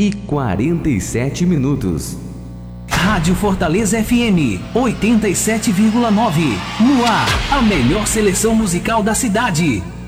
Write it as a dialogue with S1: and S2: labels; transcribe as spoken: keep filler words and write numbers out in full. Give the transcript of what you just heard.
S1: e quarenta e sete minutos.
S2: Rádio Fortaleza F M, oitenta e sete vírgula nove. No ar, a melhor seleção musical da cidade.